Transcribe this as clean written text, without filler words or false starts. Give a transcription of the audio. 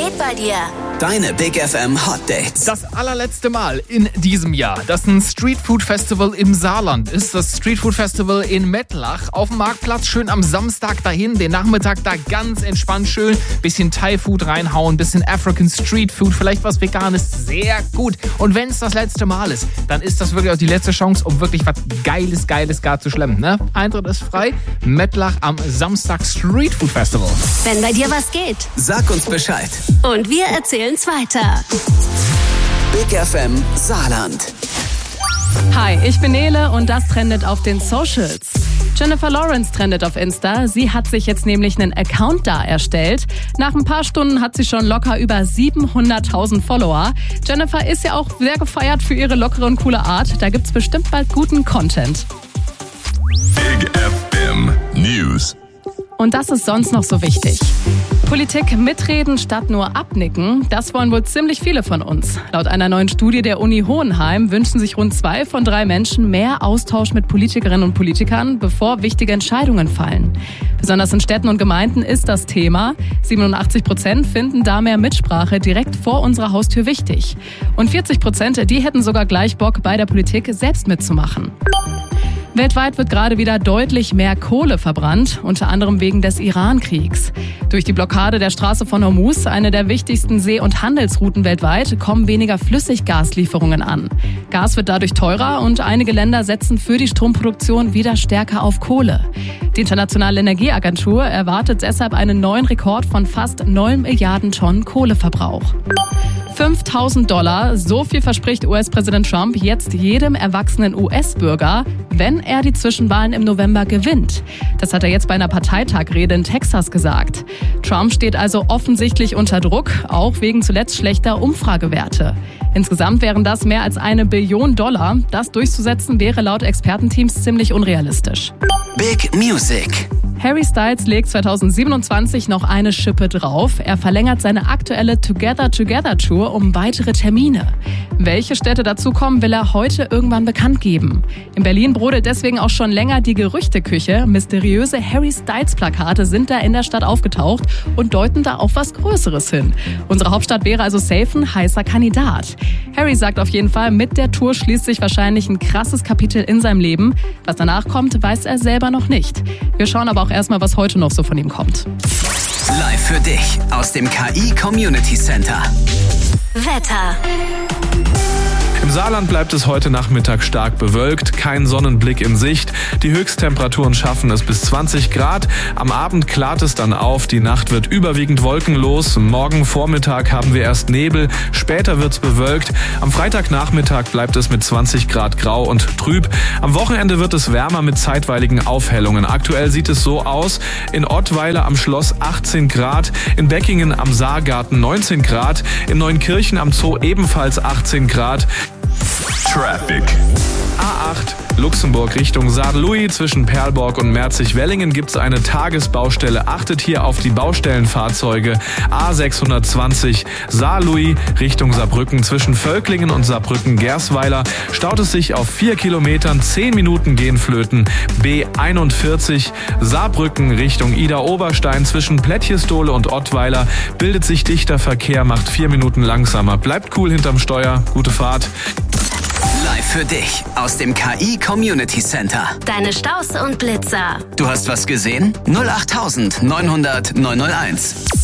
geht bei dir? Deine Big FM Hot Dates. Das allerletzte Mal in diesem Jahr, dass ein Streetfood-Festival im Saarland ist. Das Streetfood-Festival in Mettlach. Auf dem Marktplatz schön am Samstag dahin, den Nachmittag da ganz entspannt schön. Bisschen Thai-Food reinhauen, bisschen African Street-Food, vielleicht was Veganes. Sehr gut. Und wenn es das letzte Mal ist, dann ist das wirklich auch die letzte Chance, um wirklich was Geiles gar zu schlemmen. Ne? Eintritt ist frei. Mettlach am Samstag Streetfood-Festival. Wenn bei dir was geht. Sag uns Bescheid. Und wir erzählen's weiter. Big FM Saarland. Hi, ich bin Nele und das trendet auf den Socials. Jennifer Lawrence trendet auf Insta. Sie hat sich jetzt nämlich einen Account da erstellt. Nach ein paar Stunden hat sie schon locker über 700.000 Follower. Jennifer ist ja auch sehr gefeiert für ihre lockere und coole Art. Da gibt's bestimmt bald guten Content. Big FM News. Und das ist sonst noch so wichtig. Politik mitreden statt nur abnicken, das wollen wohl ziemlich viele von uns. Laut einer neuen Studie der Uni Hohenheim wünschen sich rund 2 von 3 Menschen mehr Austausch mit Politikerinnen und Politikern, bevor wichtige Entscheidungen fallen. Besonders in Städten und Gemeinden ist das Thema. 87% finden da mehr Mitsprache direkt vor unserer Haustür wichtig. Und 40%, die hätten sogar gleich Bock, bei der Politik selbst mitzumachen. Weltweit wird gerade wieder deutlich mehr Kohle verbrannt, unter anderem wegen des Iran-Kriegs. Durch die Blockade der Straße von Hormuz, eine der wichtigsten See- und Handelsrouten weltweit, kommen weniger Flüssiggaslieferungen an. Gas wird dadurch teurer und einige Länder setzen für die Stromproduktion wieder stärker auf Kohle. Die Internationale Energieagentur erwartet deshalb einen neuen Rekord von fast 9 Milliarden Tonnen Kohleverbrauch. $5.000, so viel verspricht US-Präsident Trump jetzt jedem erwachsenen US-Bürger, wenn er die Zwischenwahlen im November gewinnt. Das hat er jetzt bei einer Parteitagrede in Texas gesagt. Trump steht also offensichtlich unter Druck, auch wegen zuletzt schlechter Umfragewerte. Insgesamt wären das mehr als $1 Billion. Das durchzusetzen wäre laut Expertenteams ziemlich unrealistisch. Big Music. Harry Styles legt 2027 noch eine Schippe drauf. Er verlängert seine aktuelle Together Together Tour um weitere Termine. Welche Städte dazukommen, will er heute irgendwann bekannt geben. In Berlin brodelt deswegen auch schon länger die Gerüchteküche. Mysteriöse Harry Styles Plakate sind da in der Stadt aufgetaucht und deuten da auf was Größeres hin. Unsere Hauptstadt wäre also safe ein heißer Kandidat. Harry sagt auf jeden Fall, mit der Tour schließt sich wahrscheinlich ein krasses Kapitel in seinem Leben. Was danach kommt, weiß er selber noch nicht. Wir schauen aber auch erstmal, was heute noch so von ihm kommt. Live für dich aus dem KI Community Center. Wetter. Im Saarland bleibt es heute Nachmittag stark bewölkt, kein Sonnenblick in Sicht. Die Höchsttemperaturen schaffen es bis 20 Grad. Am Abend klart es dann auf, die Nacht wird überwiegend wolkenlos. Morgen Vormittag haben wir erst Nebel, später wird's bewölkt. Am Freitagnachmittag bleibt es mit 20 Grad grau und trüb. Am Wochenende wird es wärmer mit zeitweiligen Aufhellungen. Aktuell sieht es so aus: in Ottweiler am Schloss 18 Grad, in Beckingen am Saargarten 19 Grad, in Neunkirchen am Zoo ebenfalls 18 Grad. Traffic. A8 Luxemburg Richtung Saarlouis. Zwischen Perlborg und Merzig-Wellingen gibt es eine Tagesbaustelle. Achtet hier auf die Baustellenfahrzeuge. A620 Saarlouis Richtung Saarbrücken. Zwischen Völklingen und Saarbrücken-Gersweiler staut es sich auf 4 Kilometern. 10 Minuten gehen flöten. B41 Saarbrücken Richtung Ida-Oberstein. Zwischen Plättchestole und Ottweiler bildet sich dichter Verkehr, macht 4 Minuten langsamer. Bleibt cool hinterm Steuer. Gute Fahrt. Live für dich aus dem KI Community Center. Deine Staus und Blitzer. Du hast was gesehen? 08900 901.